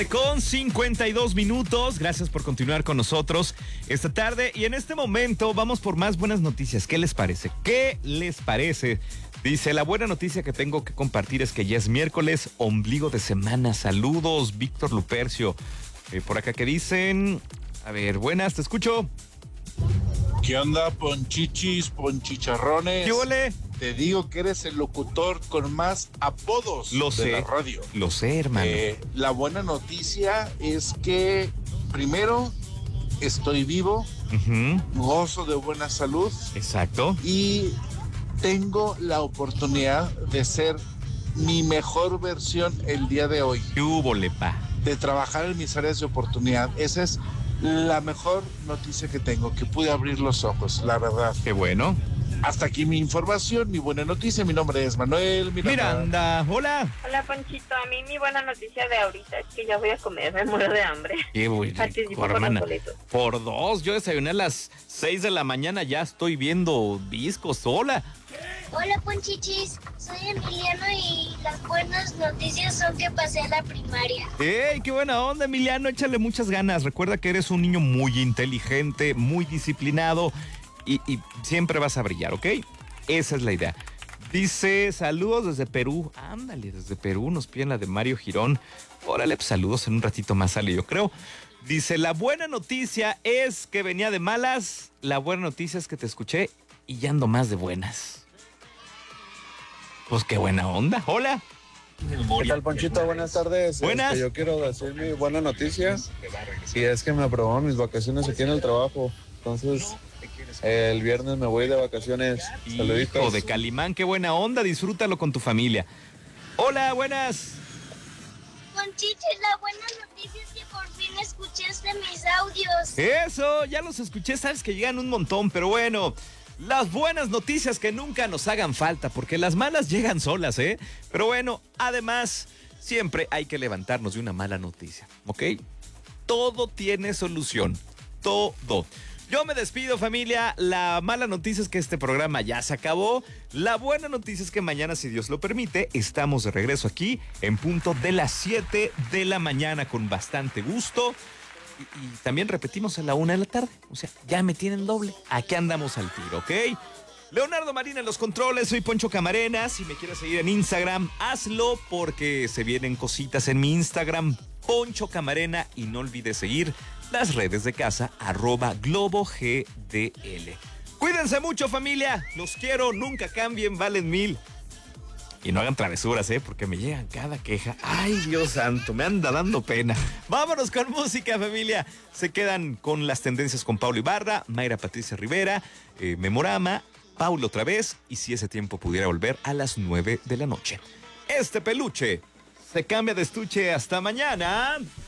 Con 52 minutos, gracias por continuar con nosotros esta tarde y en este momento vamos por más buenas noticias. ¿Qué les parece? ¿Qué les parece? Dice, la buena noticia que tengo que compartir es que ya es miércoles, ombligo de semana. Saludos, Víctor Lupercio. Por acá que dicen, a ver, buenas, te escucho. ¿Qué onda, ponchichis, ponchicharrones? ¿Qué ole? Te digo que eres el locutor con más apodos de la radio. Lo sé, hermano. La buena noticia es que, primero, estoy vivo, gozo de buena salud. Exacto. Y tengo la oportunidad de ser mi mejor versión el día de hoy. ¿Qué hubo, lepa? De trabajar en mis áreas de oportunidad. Esa es la mejor noticia que tengo, que pude abrir los ojos, la verdad. Qué bueno. Hasta aquí mi información, mi buena noticia. Mi nombre es Manuel Miranda. Hola. Hola, Ponchito. A mí mi buena noticia de ahorita es que ya voy a comer, me muero de hambre. Qué bueno, hermana. Por dos, yo desayuné a las 6 de la mañana, ya estoy viendo discos sola. Hola, Ponchichis. Soy Emiliano y las buenas noticias son que pasé a la primaria. ¡Ey, qué buena onda, Emiliano! Échale muchas ganas. Recuerda que eres un niño muy inteligente, muy disciplinado y siempre vas a brillar, ¿ok? Esa es la idea. Dice, saludos desde Perú. Ándale, desde Perú nos piden la de Mario Girón. Órale, pues saludos, en un ratito más sale, yo creo. Dice, la buena noticia es que venía de malas. La buena noticia es que te escuché y ya ando más de buenas. Pues qué buena onda. Hola. ¿Qué tal, Ponchito? Buenas tardes. Buenas. Yo quiero decir mi buena noticia y es que me aprobaron mis vacaciones aquí en el trabajo. Entonces, el viernes me voy de vacaciones. Saluditos. Hijo de Calimán, qué buena onda. Disfrútalo con tu familia. Hola, buenas. Ponchichis, la buena noticia es que por fin escuchaste mis audios. Eso, ya los escuché. Sabes que llegan un montón, pero bueno. Las buenas noticias que nunca nos hagan falta, porque las malas llegan solas, ¿eh? Pero bueno, además, siempre hay que levantarnos de una mala noticia, ¿ok? Todo tiene solución, todo. Yo me despido, familia. La mala noticia es que este programa ya se acabó. La buena noticia es que mañana, si Dios lo permite, estamos de regreso aquí en punto de las 7 de la mañana con bastante gusto. Y también repetimos a la 1 de la tarde. O sea, ya me tienen doble. Aquí andamos al tiro, ¿ok? Leonardo Marín en los controles, soy Poncho Camarena. Si me quieres seguir en Instagram, hazlo porque se vienen cositas en mi Instagram, Poncho Camarena. Y no olvides seguir las redes de casa, @GloboGDL. Cuídense mucho, familia. Los quiero, nunca cambien, valen 1000. Y no hagan travesuras, porque me llegan cada queja. Ay, Dios santo, me anda dando pena. Vámonos con música, familia. Se quedan con las tendencias con Paulo Ibarra, Mayra Patricia Rivera, Memorama, Paulo otra vez, y si ese tiempo pudiera volver a las 9 de la noche. Este peluche se cambia de estuche. Hasta mañana.